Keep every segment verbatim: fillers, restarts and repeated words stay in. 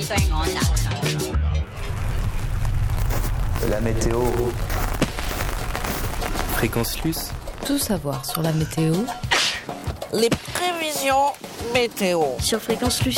La météo. Fréquence Luce. Tout savoir sur la météo. Les prévisions météo. Sur Fréquence Luce.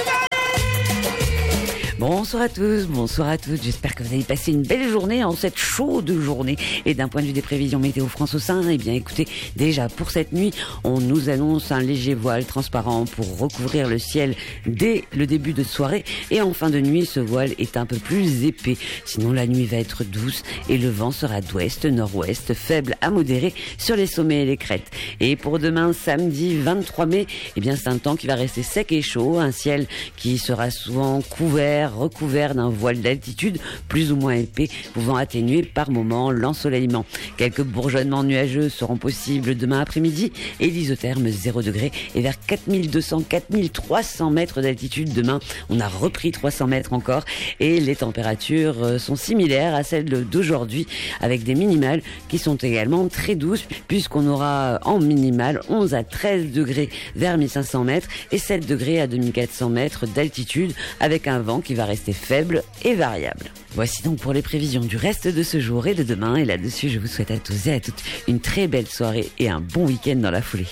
Bonsoir à tous, bonsoir à toutes. J'espère que vous avez passé une belle journée en cette chaude journée. Et d'un point de vue des prévisions météo France au sein, eh bien écoutez, déjà pour cette nuit, on nous annonce un léger voile transparent pour recouvrir le ciel dès le début de soirée. Et en fin de nuit, ce voile est un peu plus épais. Sinon, la nuit va être douce et le vent sera d'ouest, nord-ouest, faible à modéré sur les sommets et les crêtes. Et pour demain, samedi vingt-trois mai, eh bien c'est un temps qui va rester sec et chaud, un ciel qui sera souvent couvert, recouvert d'un voile d'altitude plus ou moins épais, pouvant atténuer par moments l'ensoleillement. Quelques bourgeonnements nuageux seront possibles demain après-midi et l'isotherme zéro degré et vers quatre mille deux cents, quatre mille trois cents mètres d'altitude demain. On a repris trois cents mètres encore et les températures sont similaires à celles d'aujourd'hui avec des minimales qui sont également très douces puisqu'on aura en minimale onze à treize degrés vers mille cinq cents mètres et sept degrés à deux mille quatre cents mètres d'altitude avec un vent qui va rester faible et variable. Voici donc pour les prévisions du reste de ce jour et de demain. Et là-dessus, je vous souhaite à tous et à toutes une très belle soirée et un bon week-end dans la foulée.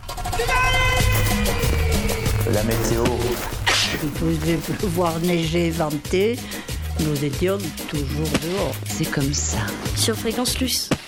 La météo. Il faisait pleuvoir, neiger, venter. Nous étions toujours dehors. C'est comme ça. Sur Fréquence Luce.